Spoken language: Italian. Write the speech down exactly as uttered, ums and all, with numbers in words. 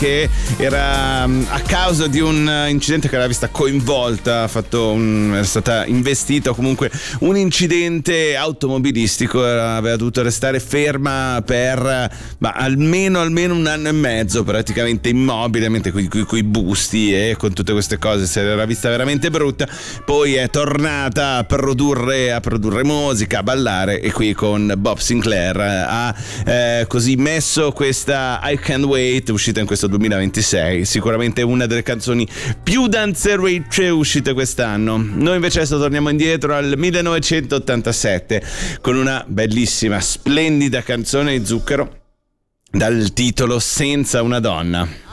che era a causa di un incidente che l'aveva vista coinvolta, ha fatto un, era stata investita, o comunque un incidente automobilistico, aveva dovuto restare ferma per ma, almeno almeno un anno e mezzo, praticamente immobile, mentre con i busti e con tutte queste cose se l'era vista veramente brutta. Poi è tornata a produrre, a produrre musica, a ballare, e qui con Bob Sinclair ha eh, così messo questa I Can't Wait, uscita in questo duemilaventisei, sicuramente una delle canzoni più danzerecce uscite quest'anno. Noi invece adesso torniamo indietro al millenovecentottantasette con una bellissima, splendida canzone di Zucchero dal titolo Senza una donna.